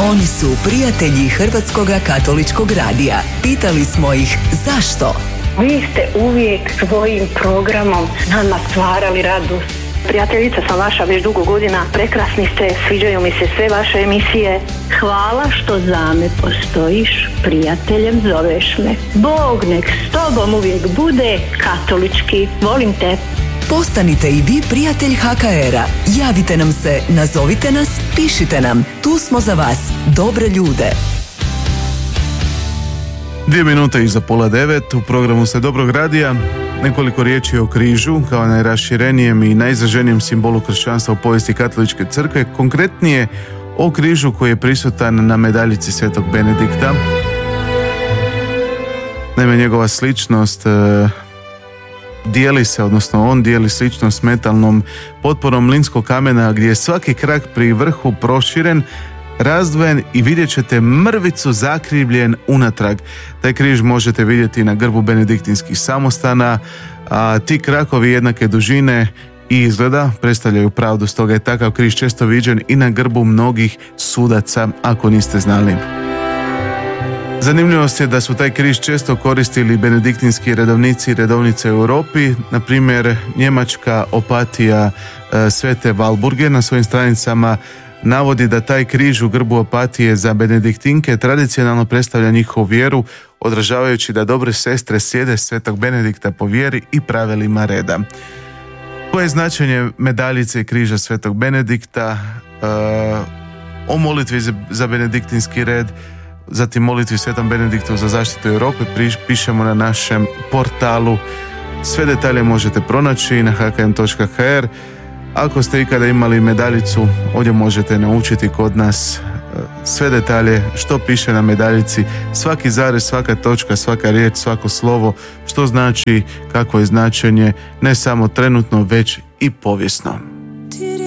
Oni su prijatelji Hrvatskoga katoličkog radija. Pitali smo ih zašto? Vi ste uvijek svojim programom nama stvarali radost. Prijateljica sam vaša već dugo godina, prekrasni ste, sviđaju mi se sve vaše emisije. Hvala što za me postojiš, prijateljem zoveš me. Bog nek s tobom uvijek bude katolički, volim te. Postanite i vi prijatelj HKR-a. Javite nam se, nazovite nas, pišite nam. Tu smo za vas, dobre ljude. 2 minute iza 8:30 u programu Ste dobrog radija. Nekoliko riječi o križu kao najraširenijem i najizraženijem simbolu kršćanstva u povijesti katoličke crkve, konkretnije o križu koji je prisutan na medaljici Svetog Benedikta. Naime, njegova sličnost dijeli se, odnosno on dijeli sličnost s metalnom potporom mlinskog kamena gdje je svaki krak pri vrhu proširen, razdvojen i vidjet ćete mrvicu zakrivljen unatrag. Taj križ možete vidjeti na grbu benediktinskih samostana, a ti krakovi jednake dužine i izgleda predstavljaju pravdu, stoga je takav križ često viđen i na grbu mnogih sudaca, ako niste znali. Zanimljivost je da su taj križ često koristili benediktinski redovnici i redovnice u Europi, na primjer njemačka opatija Svete Valburge na svojim stranicama navodi da taj križ u grbu opatije za benediktinke tradicionalno predstavlja njihovu vjeru, odražavajući da dobre sestre slijede Svetog Benedikta po vjeri i pravilima reda. Koje je značenje medaljice i križa Svetog Benedikta, o molitvi za benediktinski red, zatim molitvi Svetom Benediktu za zaštitu Europe pišemo na našem portalu. Sve detalje možete pronaći na hkm.hr. Ako ste ikada imali medaljicu, ovdje možete naučiti kod nas sve detalje što piše na medaljici, svaki zarez, svaka točka, svaka riječ, svako slovo, što znači, kakvo je značenje, ne samo trenutno, već i povijesno.